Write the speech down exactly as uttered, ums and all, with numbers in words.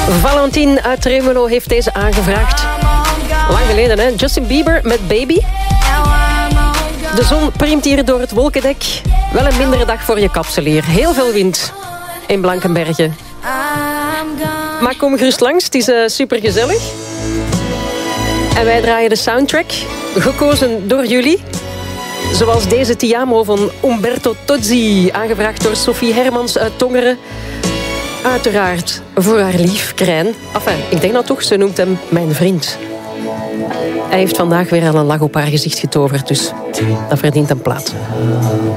Valentin uit Tremelo heeft deze aangevraagd. Lang geleden, hè? Justin Bieber met Baby. De zon priemt hier door het wolkendek. Wel een mindere dag voor je kapselier. Heel veel wind in Blankenberge. Maar kom gerust langs, het is uh, supergezellig. En wij draaien de soundtrack, gekozen door jullie. Zoals deze Ti amo van Umberto Tozzi, aangevraagd door Sophie Hermans uit Tongeren. Uiteraard voor haar lief, Krijn. Enfin, ik denk dat toch, ze noemt hem mijn vriend. Hij heeft vandaag weer al een lach op haar gezicht getoverd, dus dat verdient een plaat.